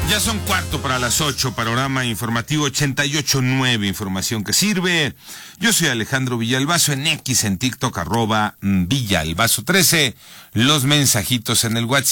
Ya son 7:45, panorama informativo 88.9, información que sirve. Yo soy Alejandro Villalbazo, en X, en TikTok, @Villalbazo13. Los mensajitos en el WhatsApp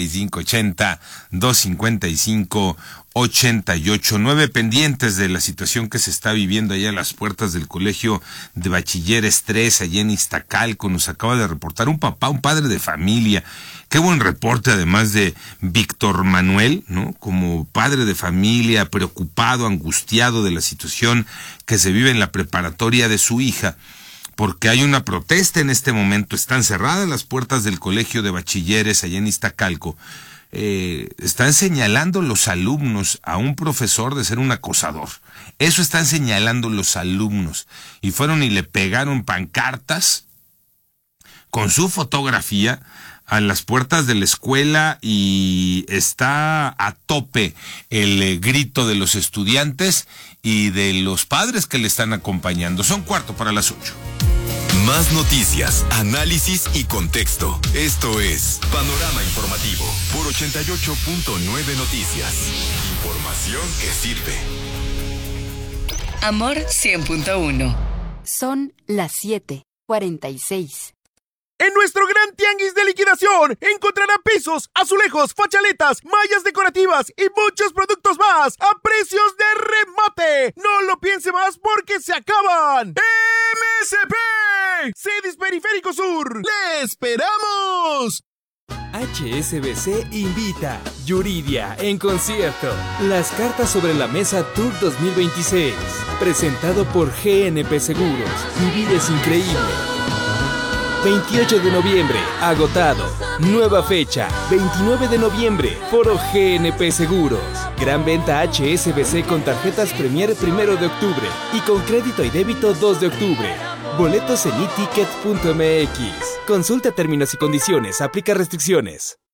5580-255-88.9, pendientes de la situación que se está viviendo allá a las puertas del Colegio de Bachilleres 3, allá en Iztacalco. Nos acaba de reportar un padre de familia. Qué buen reporte, además, de Víctor Manuel, ¿no? Como padre de familia, preocupado, angustiado de la situación que se vive en la preparatoria de su hija, porque hay una protesta en este momento. Están cerradas las puertas del Colegio de Bachilleres allá en Iztacalco. Están señalando los alumnos a un profesor de ser un acosador. Eso están señalando los alumnos. Y fueron y le pegaron pancartas con su fotografía a las puertas de la escuela, y está a tope el grito de los estudiantes y de los padres que le están acompañando. Son 7:45. Más noticias, análisis y contexto. Esto es Panorama Informativo por 88.9 Noticias. Información que sirve. Amor 100.1. Son las 7:46. En nuestro gran tianguis de liquidación encontrará pisos, azulejos, fachaletas, mallas decorativas y muchos productos más a precios de remate. No lo piense más porque se acaban. MSP, Cedis Periférico Sur, ¡le esperamos! HSBC invita Yuridia en concierto. Las cartas sobre la mesa Tour 2026. Presentado por GNP Seguros. Vivir es increíble. 28 de noviembre, agotado. Nueva fecha, 29 de noviembre, Foro GNP Seguros. Gran venta HSBC con tarjetas Premier 1 de octubre y con crédito y débito 2 de octubre. Boletos en eticket.mx. Consulta términos y condiciones, aplica restricciones.